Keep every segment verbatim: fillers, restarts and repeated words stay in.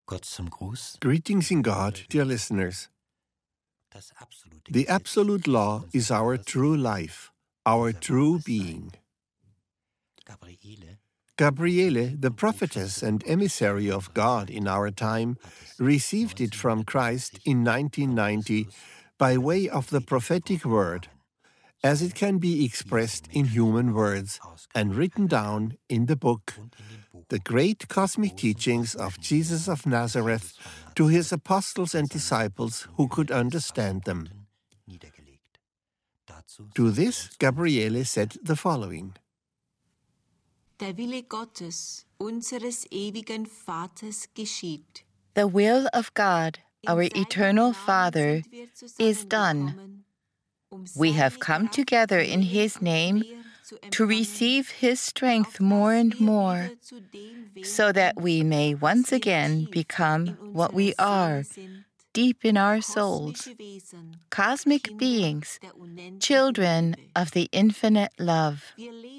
Gott zum Gruß. Greetings in God, dear listeners. The absolute law is our true life, our true being. Gabriele, the prophetess and emissary of God in our time, received it from Christ in nineteen ninety by way of the prophetic word, as it can be expressed in human words and written down in the book, The Great Cosmic Teachings of Jesus of Nazareth to his apostles and disciples who could understand them. To this, Gabriele said the following. Der Wille Gottes, unseres ewigen Vaters, geschieht. The will of God, our eternal Father, is done. We have come together in His name to receive His strength more and more, so that we may once again become what we are, deep in our souls, cosmic beings, children of the infinite love.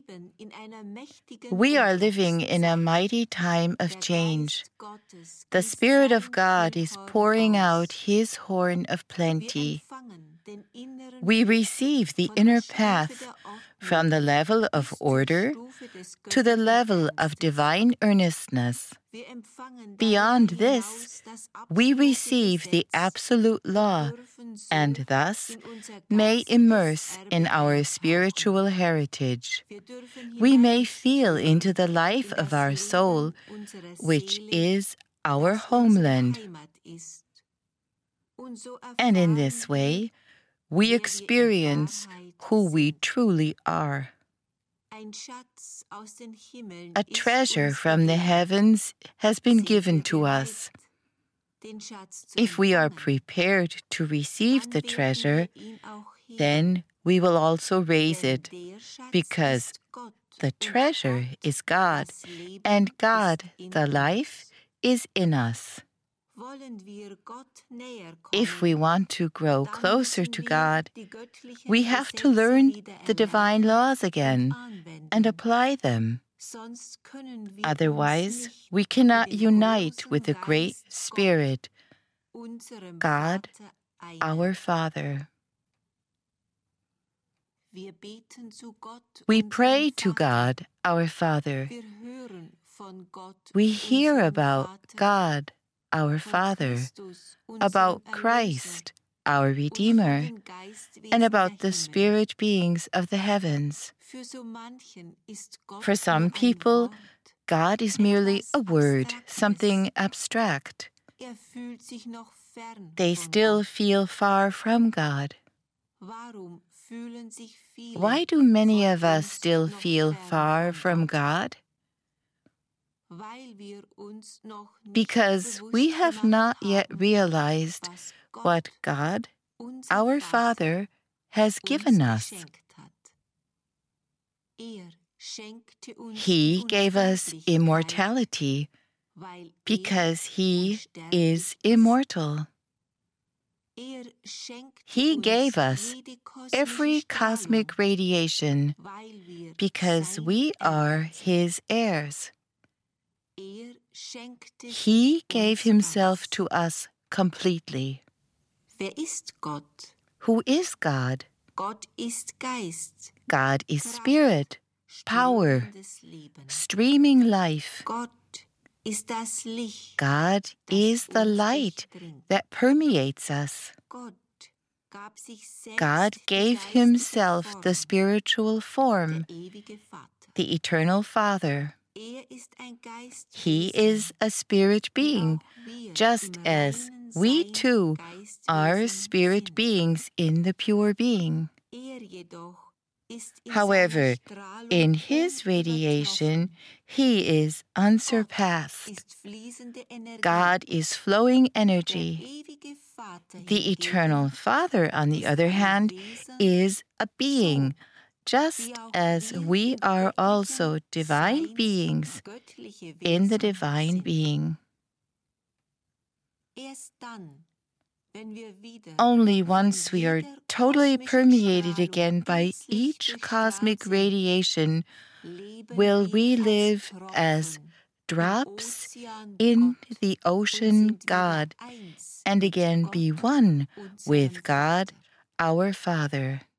We are living in a mighty time of change. The Spirit of God is pouring out His horn of plenty. We receive the inner path from the level of order to the level of divine earnestness. Beyond this, we receive the absolute law and thus may immerse in our spiritual heritage. We may feel into the life of our soul, which is our homeland. And in this way, we experience who we truly are. A treasure from the heavens has been given to us. If we are prepared to receive the treasure, then we will also raise it, because the treasure is God, and God, the life, is in us. If we want to grow closer to God, we have to learn the divine laws again and apply them. Otherwise, we cannot unite with the Great Spirit, God, our Father. We pray to God, our Father. We hear about God, our Father, about Christ, our Redeemer, and about the spirit beings of the heavens. For some people, God is merely a word, something abstract. They still feel far from God. Why do many of us still feel far from God? Because we have not yet realized what God, our Father, has given us. He gave us immortality because He is immortal. He gave us every cosmic radiation because we are His heirs. He gave Himself to us completely. Who is God? God is spirit, power, streaming life. God is the light that permeates us. God gave Himself the spiritual form, the eternal Father. He is a spirit being, just as we too are spirit beings in the pure being. However, in His radiation, He is unsurpassed. God is flowing energy. The eternal Father, on the other hand, is a being, just as we are also divine beings in the divine being. Only once we are totally permeated again by each cosmic radiation will we live as drops in the ocean God, and again be one with God, our Father.